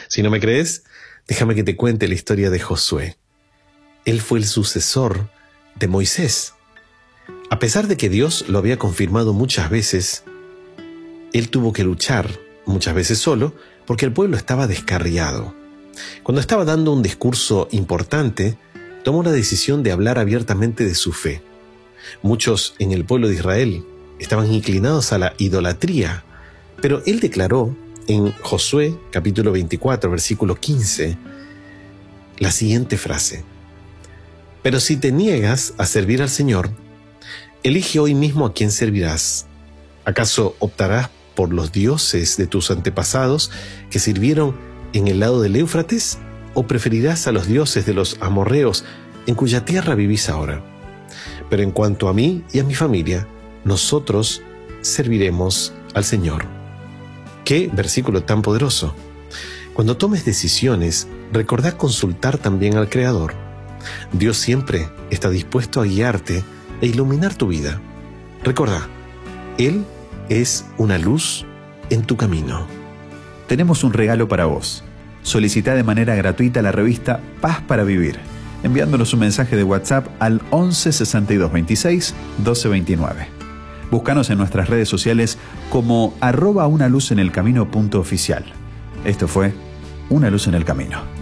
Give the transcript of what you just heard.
Si no me crees, déjame que te cuente la historia de Josué. Él fue el sucesor de Moisés. A pesar de que Dios lo había confirmado muchas veces, él tuvo que luchar, muchas veces solo, porque el pueblo estaba descarriado. Cuando estaba dando un discurso importante, tomó la decisión de hablar abiertamente de su fe. Muchos en el pueblo de Israel estaban inclinados a la idolatría, pero él declaró en Josué capítulo 24, versículo 15, la siguiente frase: «Pero si te niegas a servir al Señor, elige hoy mismo a quién servirás. ¿Acaso optarás por los dioses de tus antepasados que sirvieron en el lado del Éufrates? ¿O preferirás a los dioses de los amorreos en cuya tierra vivís ahora? Pero en cuanto a mí y a mi familia, nosotros serviremos al Señor». ¡Qué versículo tan poderoso! Cuando tomes decisiones, recordá consultar también al Creador. Dios siempre está dispuesto a guiarte e iluminar tu vida. Recordá, Él es una luz en tu camino. Tenemos un regalo para vos. Solicita de manera gratuita la revista Paz para Vivir, enviándonos un mensaje de WhatsApp al 11 62 26 12 29. Búscanos en nuestras redes sociales como @unaluzenelcamino.oficial. Esto fue Una Luz en el Camino.